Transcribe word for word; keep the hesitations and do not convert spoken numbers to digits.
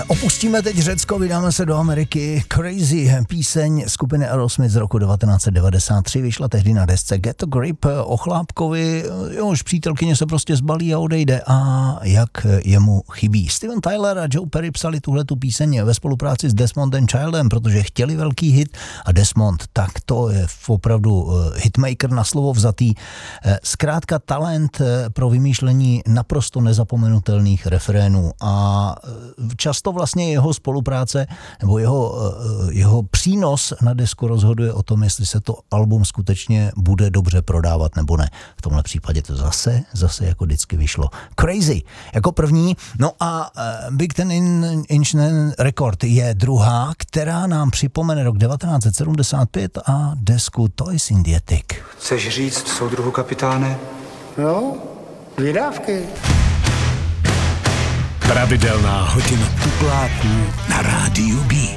Opustíme teď Řecko, vydáme se do Ameriky. Crazy, píseň skupiny Aerosmith z roku devatenáct set devadesát tři, vyšla tehdy na desce Get the Grip o chlápkovi, jehož přítelkyně se prostě zbalí a odejde a jak jemu chybí. Steven Tyler a Joe Perry psali tuhletu píseň ve spolupráci s Desmondem Childem, protože chtěli velký hit a Desmond, tak to je opravdu hitmaker na slovo vzatý. Zkrátka talent pro vymýšlení naprosto nezapomenutelných refrénů a často vlastně jeho spolupráce nebo jeho, jeho přínos na desku rozhoduje o tom, jestli se to album skutečně bude dobře prodávat nebo ne. V tomhle případě to zase, zase jako vždycky vyšlo. Crazy jako první, no a Big Ten Inch Record je druhá, která nám připomene rok devatenáct set sedmdesát pět a desku Toys in the Attic. Chceš říct, soudruhu kapitáne? No, vydávky. Pravidelná hodina tupláků na rádiu B.